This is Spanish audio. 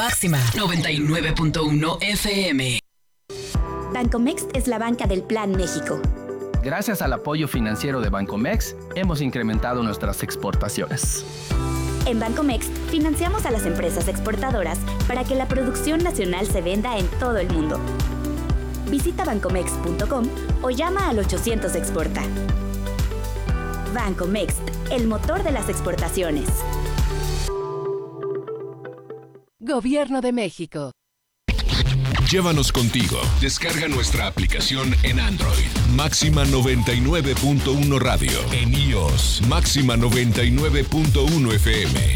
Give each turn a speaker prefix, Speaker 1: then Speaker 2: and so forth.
Speaker 1: Máxima 99.1 FM.
Speaker 2: Bancomext es la banca del Plan México.
Speaker 3: Gracias al apoyo financiero de Bancomext, hemos incrementado nuestras exportaciones.
Speaker 2: En Bancomext, financiamos a las empresas exportadoras para que la producción nacional se venda en todo el mundo. Visita bancomext.com o llama al 800 Exporta. Bancomext, el motor de las exportaciones.
Speaker 4: Gobierno de México.
Speaker 5: Llévanos contigo. Descarga nuestra aplicación en Android. Máxima 99.1 Radio. En iOS. Máxima 99.1 FM.